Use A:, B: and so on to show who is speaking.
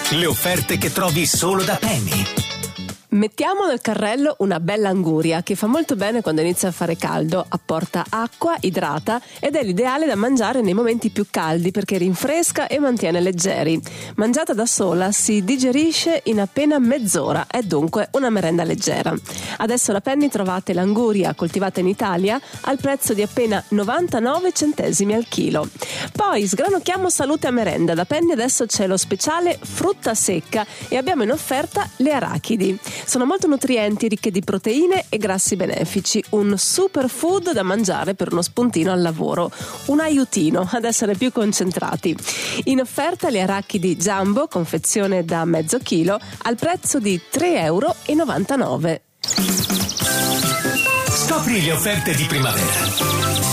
A: Le offerte che trovi solo da Penny.
B: Mettiamo nel carrello una bella anguria che fa molto bene quando inizia a fare caldo, apporta acqua, idrata ed è l'ideale da mangiare nei momenti più caldi perché rinfresca e mantiene leggeri. Mangiata da sola si digerisce in appena mezz'ora, è dunque una merenda leggera. Adesso alla Penny trovate l'anguria coltivata in Italia al prezzo di appena 99 centesimi al chilo. Poi sgranocchiamo salute a merenda. Da Penny adesso c'è lo speciale frutta secca e abbiamo in offerta le arachidi. Sono molto nutrienti, ricche di proteine e grassi benefici, un superfood da mangiare per uno spuntino al lavoro, un aiutino ad essere più concentrati. In offerta le arachidi jumbo, confezione da mezzo chilo, al prezzo di 3,99 €.
A: Scopri le offerte di primavera.